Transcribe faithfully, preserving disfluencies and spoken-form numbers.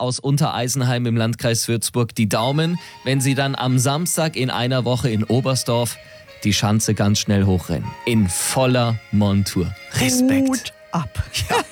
aus Untereisenheim im Landkreis Würzburg die Daumen, wenn sie dann am Samstag in einer Woche in Oberstdorf die Schanze ganz schnell hochrennen. In voller Montur. Respekt. Hut ab. Ja.